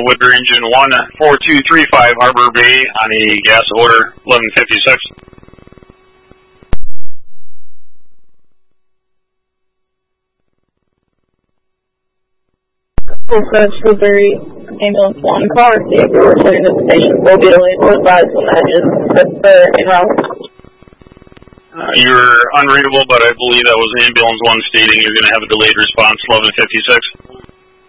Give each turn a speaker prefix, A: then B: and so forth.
A: Woodbury Engine 14235 Harbor Bay on a gas order 1156.
B: French Woodbury Ambulance 1 car, vehicle returning to the station will be delayed or advised when that is en route.
A: You're unreadable, but I believe that was Ambulance 1 stating you're going to have a delayed response 1156.